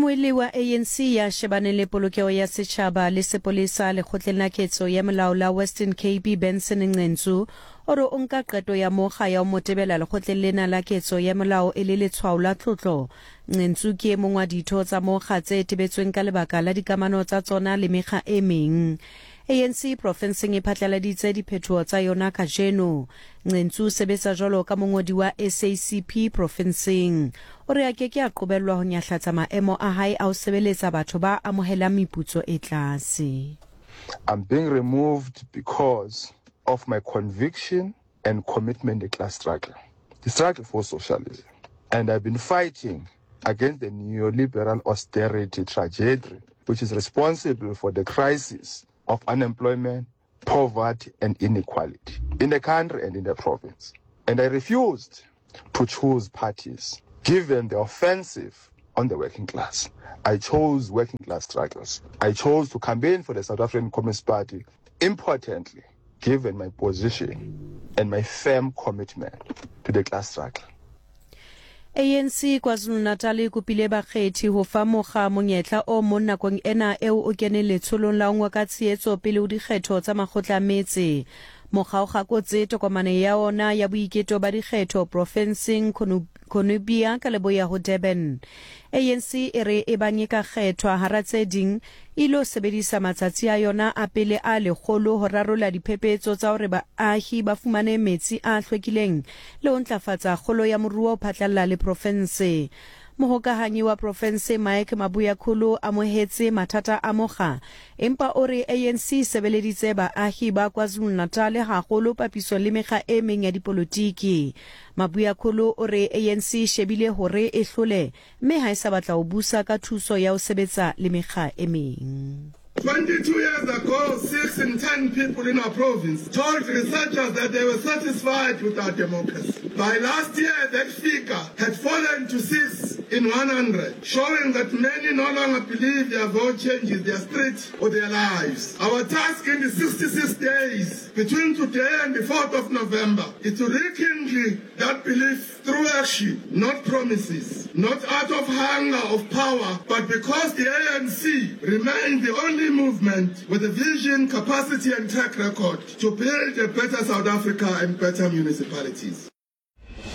Moeli wa ANC ya shebane le polokego ya setšhaba le sepolesa lekgotleng la ketso ya molao la Western Cape Benson Ngcentsu o re o nka qeto ya moga ya o motebela lekgotleng lena la ketso ya molao e le letshwao la tlotlo. Ngcentsu ke mongwe wa ditho tsa moga tse tebetsweng ka lebaka la dikamano tsa tsona le mekga e meng. ANC Profenseng e phatlaladitse diphetoho tsa yona kajeno. Ngcentsu sebetsa jwalo ka mongodi wa SACP Profenseng. O re a keke a qobellwa ho nyahlatsa maemo a hae a ho sebeletsa batho ba amohelang meputso e tlase. I'm being removed because of my conviction and commitment to class struggle. The struggle for socialism. And I've been fighting against the neoliberal austerity trajectory, which is responsible for the crisis of unemployment, poverty, and inequality in the country and in the province. And I refused to choose parties given the offensive on the working class. I chose working class struggles. I chose to campaign for the South African Communist Party, importantly, given my position and my firm commitment to the class struggle. ANC KwaZulu-Natal kupile bakgethi ho fa moga monyetla o mo nakong ena eo o kene letsholong la ngwa ka tshehetso pele o dikgetho tsa makgotla metse. Moga o gakotse tokomane ya ona ya boiketo ba dikgetho Profenseng Konubia ka leboya ho Durban. ANC e re e banyeka kgethwa hara tse ding ilo sebedisa matsatsi a yona a pele a lekgolo ho rarola diphephetso tsa hore baahi ba fumane metsi a hlwekileng le ho ntlafatsa kgolo ya moruo phatlalla le province. Mohokahanyi wa province Mike Mabuyakhulu amohetse mathata a moga empa o re ANC sebeleditse baahi ba KwaZulu-Natal haholo papiso le mekga e meng ya dipolotiki. Mabuyakhulu o re ANC shebile hore e hlole mme ha e sa batla ho busa ka thuso ya ho sebetsa le mekga e meng. 22 years ago, 6 in 10 people in our province told researchers that they were satisfied with our democracy. By last year, that figure had fallen to 6 in 100, showing that many no longer believe their vote changes their street or their lives. Our task in the 66 days between today and the 4th of November is to rekindle that belief through action, not promises, not out of hunger of power, but because the ANC remains the only movement with a vision, capacity and track record to build a better South Africa and better municipalities.